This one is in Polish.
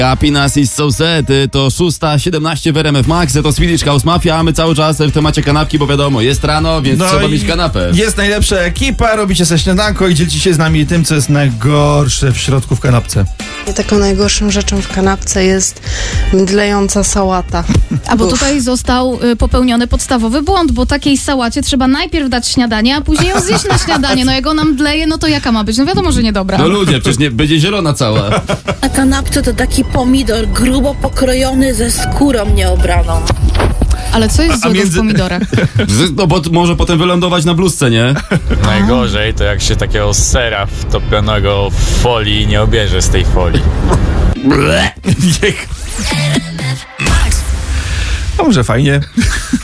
Happiness is so sad. To 6:17 w RMF Max, to Swedish House Mafia, a my cały czas w temacie kanapki, bo wiadomo, jest rano, więc trzeba mieć kanapę. Jest najlepsza ekipa, robicie sobie śniadanko i dzielicie się z nami tym, co jest najgorsze w środku w kanapce. I taką najgorszą rzeczą w kanapce jest mdlejąca sałata. A bo tutaj został popełniony podstawowy błąd, bo takiej sałacie trzeba najpierw dać śniadanie, a później ją zjeść na śniadanie. No jak ona mdleje, no to jaka ma być? No wiadomo, że niedobra. No ludzie, przecież nie, będzie zielona cała. Na kanapce to taki pomidor grubo pokrojony ze skórą nieobraną. Ale co jest złego w pomidorach? No bo może potem wylądować na bluzce, nie? Najgorzej to jak się takiego sera wtopionego w folii nie obierze z tej folii. A może fajnie.